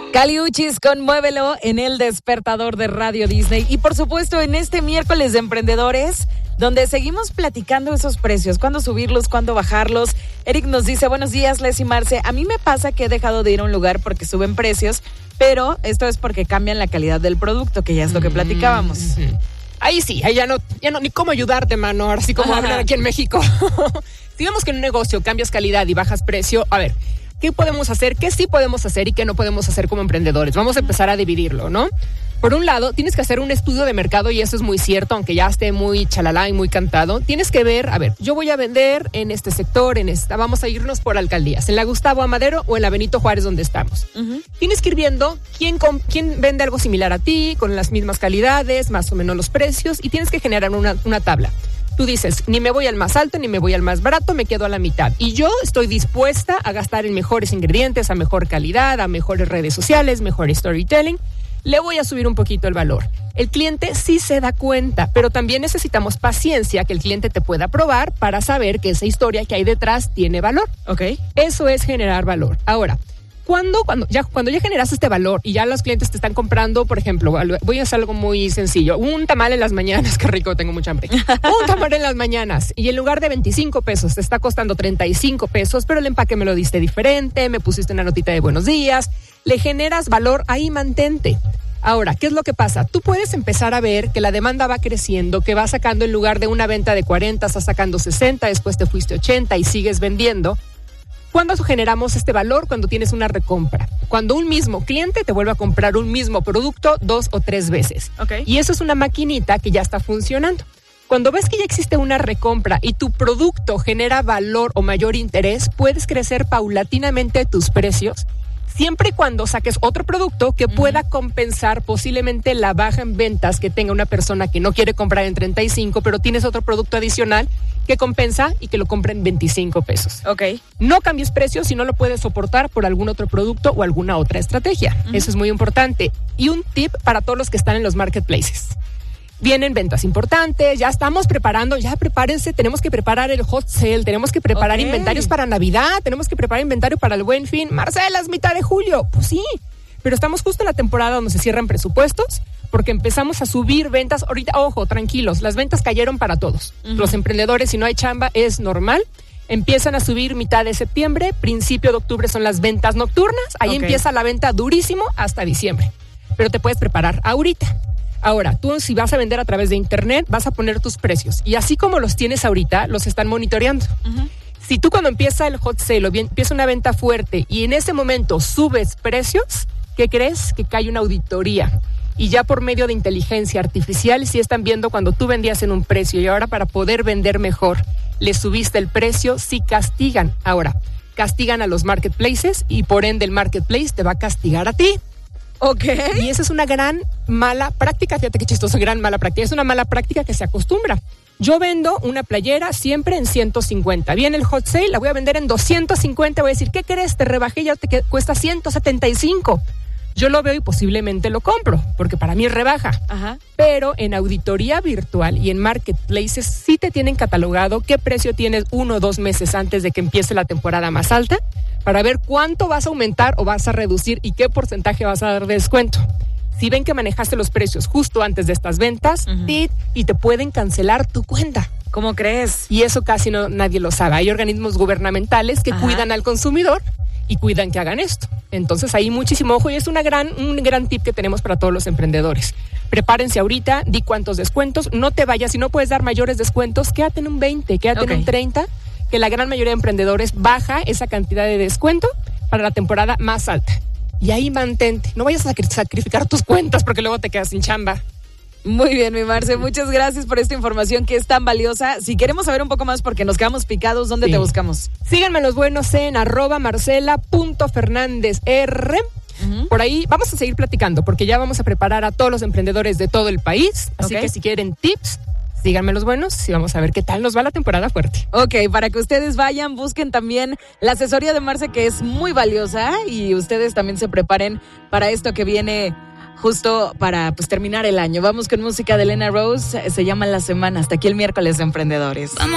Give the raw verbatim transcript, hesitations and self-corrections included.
Kali Uchis con Muévelo en el despertador de Radio Disney. Y por supuesto en este miércoles de emprendedores, donde seguimos platicando esos precios, cuándo subirlos, cuándo bajarlos. Eric nos dice, buenos días, Les y Marce. A mí me pasa que he dejado de ir a un lugar porque suben precios, pero esto es porque cambian la calidad del producto, que ya es lo que platicábamos. Mm-hmm. Ahí sí, ahí ya no, ya no, ni cómo ayudarte, mano, ahora sí como hablar aquí en México. Si vemos que en un negocio cambias calidad y bajas precio, a ver, ¿qué podemos hacer? ¿Qué sí podemos hacer y qué no podemos hacer como emprendedores? Vamos a empezar a dividirlo, ¿no? Por un lado, tienes que hacer un estudio de mercado y eso es muy cierto, aunque ya esté muy chalala y muy cantado. Tienes que ver, a ver, yo voy a vender en este sector, en esta, vamos a irnos por alcaldías, en la Gustavo Amadero o en la Benito Juárez donde estamos. Uh-huh. Tienes que ir viendo quién, con, quién vende algo similar a ti, con las mismas calidades, más o menos los precios, y tienes que generar una, una tabla. Tú dices, ni me voy al más alto, ni me voy al más barato, me quedo a la mitad. Y yo estoy dispuesta a gastar en mejores ingredientes, a mejor calidad, a mejores redes sociales, mejor storytelling. Le voy a subir un poquito el valor. El cliente sí se da cuenta, pero también necesitamos paciencia que el cliente te pueda probar para saber que esa historia que hay detrás tiene valor. Ok. Eso es generar valor. Ahora, Cuando, cuando, ya, cuando ya generas este valor y ya los clientes te están comprando, por ejemplo, voy a hacer algo muy sencillo, un tamal en las mañanas, qué rico, tengo mucha hambre, un tamal en las mañanas y en lugar de veinticinco pesos te está costando treinta y cinco pesos, pero el empaque me lo diste diferente, me pusiste una notita de buenos días, le generas valor, ahí mantente. Ahora, ¿qué es lo que pasa? Tú puedes empezar a ver que la demanda va creciendo, que va sacando en lugar de una venta de cuarenta, estás sacando sesenta, después te fuiste ochenta y sigues vendiendo. ¿Cuándo generamos este valor? Cuando tienes una recompra. Cuando un mismo cliente te vuelve a comprar un mismo producto dos o tres veces. Okay. Y eso es una maquinita que ya está funcionando. Cuando ves que ya existe una recompra y tu producto genera valor o mayor interés, puedes crecer paulatinamente tus precios, siempre y cuando saques otro producto que pueda uh-huh. compensar posiblemente la baja en ventas que tenga una persona que no quiere comprar en treinta y cinco, pero tienes otro producto adicional que compensa y que lo compre en veinticinco pesos. Ok. No cambies precios si no lo puedes soportar por algún otro producto o alguna otra estrategia. Uh-huh. Eso es muy importante. Y un tip para todos los que están en los marketplaces. Vienen ventas importantes, ya estamos preparando, ya prepárense, tenemos que preparar el hot sale, tenemos que preparar okay. inventarios para Navidad, tenemos que preparar inventario para el Buen Fin. Marcela, es mitad de julio. Pues sí, pero estamos justo en la temporada donde se cierran presupuestos porque empezamos a subir ventas. Ahorita, ojo, tranquilos, las ventas cayeron para todos. Uh-huh. Los emprendedores, si no hay chamba, es normal. Empiezan a subir mitad de septiembre, principio de octubre son las ventas nocturnas, ahí okay. empieza la venta durísimo hasta diciembre. Pero te puedes preparar ahorita. Ahora, tú si vas a vender a través de internet, vas a poner tus precios. Y así como los tienes ahorita, los están monitoreando. Uh-huh. Si tú cuando empieza el hot sale o bien, empieza una venta fuerte y en ese momento subes precios, ¿qué crees? Que cae una auditoría. Y ya por medio de inteligencia artificial, si están viendo cuando tú vendías en un precio y ahora para poder vender mejor, le subiste el precio, sí castigan. Ahora, castigan a los marketplaces y por ende el marketplace te va a castigar a ti. Ok. Y esa es una gran mala práctica, fíjate qué chistoso, gran mala práctica. Es una mala práctica que se acostumbra. Yo vendo una playera siempre en ciento cincuenta. Viene el hot sale, la voy a vender en doscientos cincuenta. Voy a decir, ¿qué crees? Te rebajé, ya te cuesta ciento setenta y cinco. Yo lo veo y posiblemente lo compro, porque para mí es rebaja. Ajá. Pero en auditoría virtual y en marketplaces sí te tienen catalogado qué precio tienes uno o dos meses antes de que empiece la temporada más alta, para ver cuánto vas a aumentar o vas a reducir y qué porcentaje vas a dar de descuento. Si ven que manejaste los precios justo antes de estas ventas, uh-huh. tit, y te pueden cancelar tu cuenta. ¿Cómo crees? Y eso casi no nadie lo sabe. Hay organismos gubernamentales que Ajá. cuidan al consumidor y cuidan que hagan esto. Entonces ahí muchísimo ojo y es una gran, un gran tip que tenemos para todos los emprendedores. Prepárense ahorita, di cuántos descuentos, no te vayas, si no puedes dar mayores descuentos, quédate en un veinte, quédate okay. en un treinta, que la gran mayoría de emprendedores baja esa cantidad de descuento para la temporada más alta. Y ahí mantente, no vayas a sacrificar tus cuentas porque luego te quedas sin chamba. Muy bien, mi Marce, muchas gracias por esta información que es tan valiosa. Si queremos saber un poco más porque nos quedamos picados, ¿dónde sí. te buscamos? Síganme los buenos en arroba marcela punto fernández r. Uh-huh. Por ahí vamos a seguir platicando porque ya vamos a preparar a todos los emprendedores de todo el país. Así okay. que si quieren tips, síganme los buenos y vamos a ver qué tal nos va la temporada fuerte. Ok, para que ustedes vayan, busquen también la asesoría de Marce, que es muy valiosa, y ustedes también se preparen para esto que viene justo para pues terminar el año. Vamos con música de Elena Rose, se llama La Semana. Hasta aquí el miércoles de Emprendedores. Vamos.